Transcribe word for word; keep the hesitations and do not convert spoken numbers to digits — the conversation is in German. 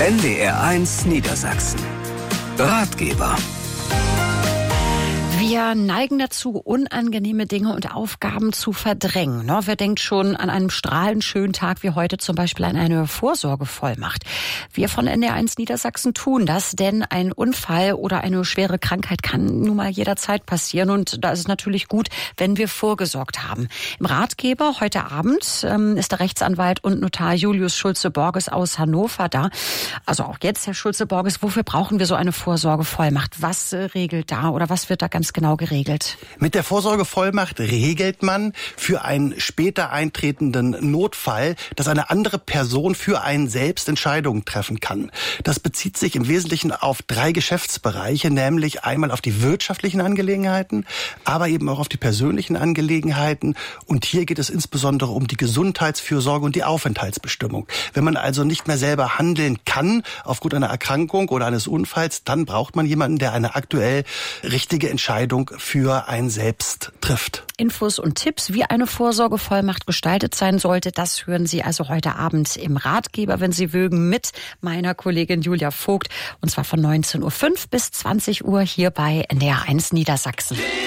N D R eins Niedersachsen. Ratgeber. Wir neigen dazu, unangenehme Dinge und Aufgaben zu verdrängen. Wer denkt schon an einen strahlend schönen Tag wie heute zum Beispiel an eine Vorsorgevollmacht? Wir von N D R eins Niedersachsen tun das, denn ein Unfall oder eine schwere Krankheit kann nun mal jederzeit passieren. Und da ist es natürlich gut, wenn wir vorgesorgt haben. Im Ratgeber heute Abend ähm, ist der Rechtsanwalt und Notar Julius Schulze-Borges aus Hannover da. Also auch jetzt, Herr Schulze-Borges, wofür brauchen wir so eine Vorsorgevollmacht? Was äh, regelt da oder was wird da ganz genau geregelt? Mit der Vorsorgevollmacht regelt man für einen später eintretenden Notfall, dass eine andere Person für einen selbst Entscheidungen treffen kann. Das bezieht sich im Wesentlichen auf drei Geschäftsbereiche, nämlich einmal auf die wirtschaftlichen Angelegenheiten, aber eben auch auf die persönlichen Angelegenheiten. Und hier geht es insbesondere um die Gesundheitsfürsorge und die Aufenthaltsbestimmung. Wenn man also nicht mehr selber handeln kann aufgrund einer Erkrankung oder eines Unfalls, dann braucht man jemanden, der eine aktuell richtige Entscheidung für einen selbst trifft. Infos und Tipps, wie eine Vorsorgevollmacht gestaltet sein sollte, das hören Sie also heute Abend im Ratgeber, wenn Sie mögen, mit meiner Kollegin Julia Vogt. Und zwar von neunzehn Uhr fünf bis zwanzig Uhr hier bei N D R eins Niedersachsen.